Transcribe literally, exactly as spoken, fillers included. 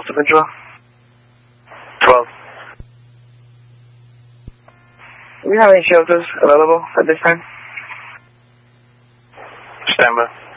Delta Control. twelve. Do we have any shelters available at this time? Stand by.